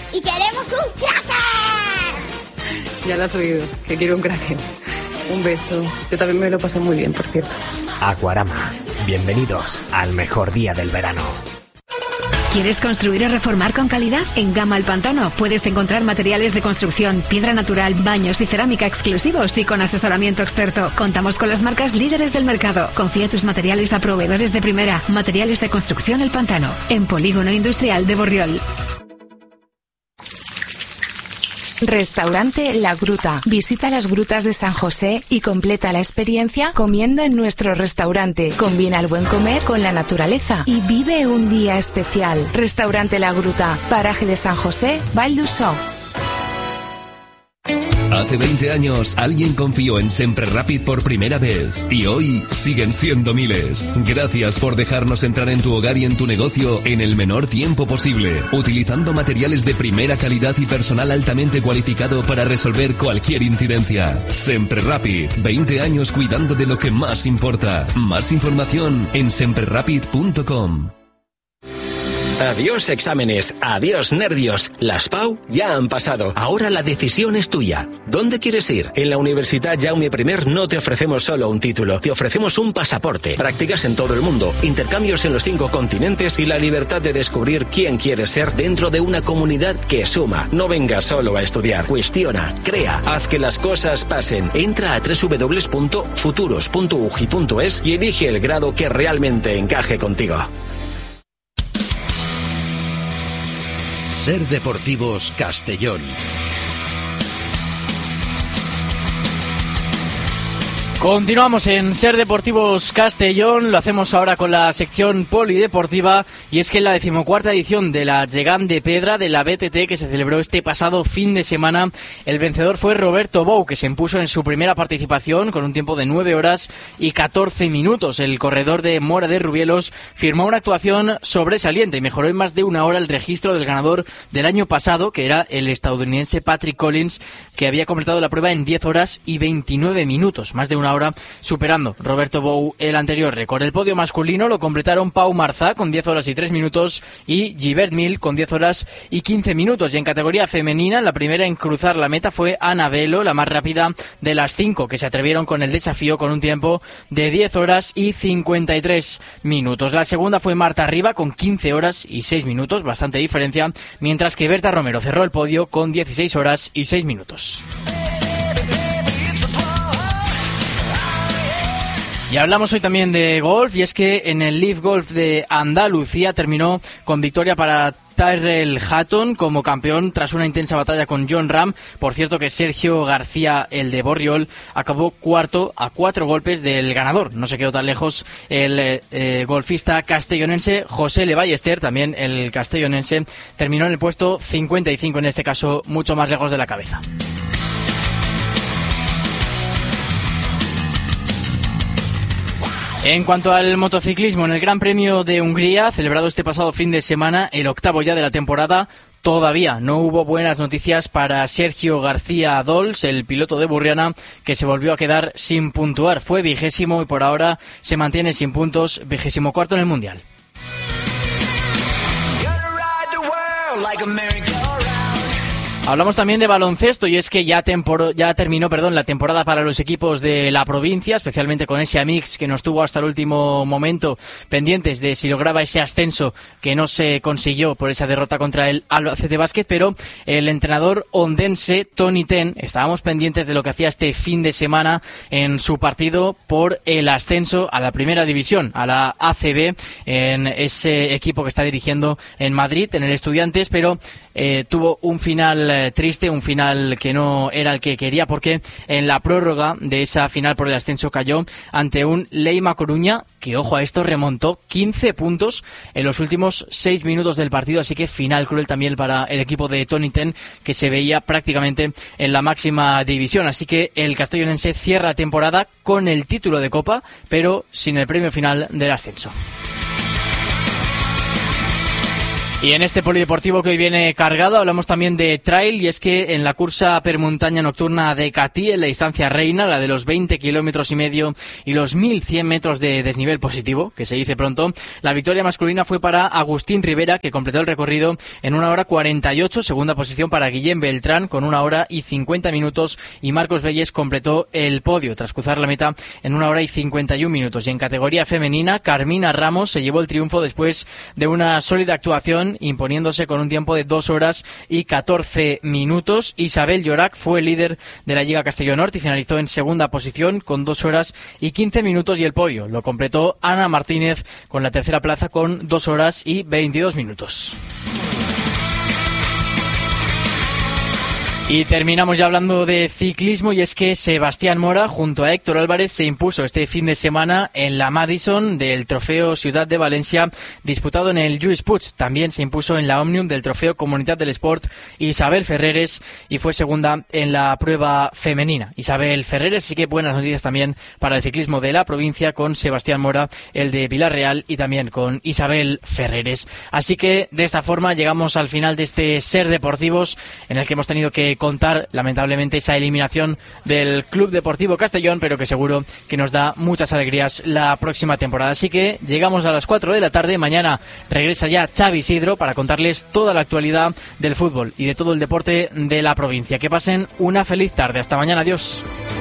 ¡Y queremos un Kraken! Ya lo has oído, que quiero un Kraken. Un beso. Yo también me lo pasé muy bien, por cierto. Aquarama. Bienvenidos al mejor día del verano. ¿Quieres construir o reformar con calidad? En Gama El Pantano puedes encontrar materiales de construcción, piedra natural, baños y cerámica exclusivos y con asesoramiento experto. Contamos con las marcas líderes del mercado. Confía tus materiales a proveedores de primera. Materiales de construcción El Pantano, en Polígono Industrial de Borriol. Restaurante La Gruta. Visita las grutas de San José y completa la experiencia comiendo en nuestro restaurante. Combina el buen comer con la naturaleza y vive un día especial. Restaurante La Gruta, paraje de San José, Vall d'Uixó. Hace 20 años alguien confió en Sempre Rapid por primera vez y hoy siguen siendo miles. Gracias por dejarnos entrar en tu hogar y en tu negocio en el menor tiempo posible, utilizando materiales de primera calidad y personal altamente cualificado para resolver cualquier incidencia. Sempre Rapid, 20 años cuidando de lo que más importa. Más información en semprerapid.com. Adiós exámenes, adiós nervios. Las PAU ya han pasado. Ahora la decisión es tuya. ¿Dónde quieres ir? En la Universidad Jaume I no te ofrecemos solo un título, te ofrecemos un pasaporte. Prácticas en todo el mundo, intercambios en los 5 continentes y la libertad de descubrir quién quieres ser dentro de una comunidad que suma. No vengas solo a estudiar. Cuestiona, crea, haz que las cosas pasen. Entra a www.futuros.ugi.es y elige el grado que realmente encaje contigo. Ser Deportivos Castellón. Continuamos en Ser Deportivos Castellón, lo hacemos ahora con la sección polideportiva y es que en la 14ª edición de la Gegant de Pedra de la BTT que se celebró este pasado fin de semana, el vencedor fue Roberto Bou, que se impuso en su primera participación con un tiempo de 9 horas y 14 minutos. El corredor de Mora de Rubielos firmó una actuación sobresaliente y mejoró en más de una hora el registro del ganador del año pasado, que era el estadounidense Patrick Collins, que había completado la prueba en 10 horas y 29 minutos, más de una hora superando Roberto Bou el anterior récord. El podio masculino lo completaron Pau Marzà con 10 horas y 3 minutos y Gilbert Mil con 10 horas y 15 minutos. Y en categoría femenina, la primera en cruzar la meta fue Ana Velo, la más rápida de las 5 que se atrevieron con el desafío con un tiempo de 10 horas y 53 minutos. La segunda fue Marta Riba con 15 horas y 6 minutos, bastante diferencia, mientras que Berta Romero cerró el podio con 16 horas y 6 minutos. Y hablamos hoy también de golf, y es que en el Leaf Golf de Andalucía terminó con victoria para Tyrrell Hatton como campeón tras una intensa batalla con Jon Rahm. Por cierto que Sergio García, el de Borriol, acabó cuarto a 4 golpes del ganador. No se quedó tan lejos el golfista castellonense José Le Ballester, también el castellonense, terminó en el puesto 55, en este caso mucho más lejos de la cabeza. En cuanto al motociclismo, en el Gran Premio de Hungría, celebrado este pasado fin de semana, el 8º ya de la temporada, todavía no hubo buenas noticias para Sergio García Dols, el piloto de Burriana, que se volvió a quedar sin puntuar. Fue 20º y por ahora se mantiene sin puntos, 24º en el Mundial. Hablamos también de baloncesto, y es que ya terminó la temporada para los equipos de la provincia, especialmente con ese Amix que nos tuvo hasta el último momento pendientes de si lograba ese ascenso que no se consiguió por esa derrota contra el Albacete Basket, pero el entrenador ondense Tony Ten, estábamos pendientes de lo que hacía este fin de semana en su partido por el ascenso a la primera división, a la ACB, en ese equipo que está dirigiendo en Madrid, en el Estudiantes, pero tuvo un final triste, un final que no era el que quería, porque en la prórroga de esa final por el ascenso cayó ante un Leima Coruña que, ojo a esto, remontó 15 puntos en los últimos 6 minutos del partido, así que final cruel también para el equipo de Tony Ten, que se veía prácticamente en la máxima división. Así que el castellonense cierra la temporada con el título de Copa, pero sin el premio final del ascenso. Y en este polideportivo que hoy viene cargado hablamos también de trail, y es que en la cursa permontaña nocturna de Catí, en la distancia reina, la de los 20 kilómetros y medio y los 1100 metros de desnivel positivo, que se dice pronto, la victoria masculina fue para Agustín Rivera, que completó el recorrido en 1 hora 48, segunda posición para Guillem Beltrán con 1 hora y 50 minutos, y Marcos Velles completó el podio tras cruzar la meta en 1 hora y 51 minutos. Y en categoría femenina, Carmina Ramos se llevó el triunfo después de una sólida actuación, imponiéndose con un tiempo de 2 horas y 14 minutos. Isabel Llorac fue líder de la Lliga Castelló Norte y finalizó en segunda posición con 2 horas y 15 minutos, y el podio lo completó Ana Martínez con la tercera plaza con 2 horas y 22 minutos. Y terminamos ya hablando de ciclismo, y es que Sebastián Mora junto a Héctor Álvarez se impuso este fin de semana en la Madison del Trofeo Ciudad de Valencia disputado en el Lluís Puig. También se impuso en la Òmnium del Trofeo Comunitat del Sport Isabel Ferreres y fue segunda en la prueba femenina. Isabel Ferreres, sí que buenas noticias también para el ciclismo de la provincia con Sebastián Mora, el de Villarreal, y también con Isabel Ferreres. Así que de esta forma llegamos al final de este Ser Deportivos, en el que hemos tenido que contar lamentablemente esa eliminación del Club Deportivo Castellón, pero que seguro que nos da muchas alegrías la próxima temporada. Así que llegamos a las 4 de la tarde. Mañana regresa ya Xavi Isidro para contarles toda la actualidad del fútbol y de todo el deporte de la provincia. Que pasen una feliz tarde. Hasta mañana. Adiós.